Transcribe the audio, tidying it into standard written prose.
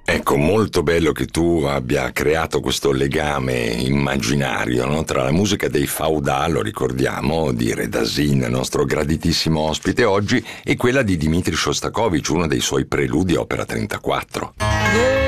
Ecco, molto bello che tu abbia creato questo legame immaginario, no? Tra la musica dei Faudà, lo ricordiamo, di Redazin, nostro graditissimo ospite oggi, e quella di Dmitri Shostakovich, uno dei suoi preludi opera 34.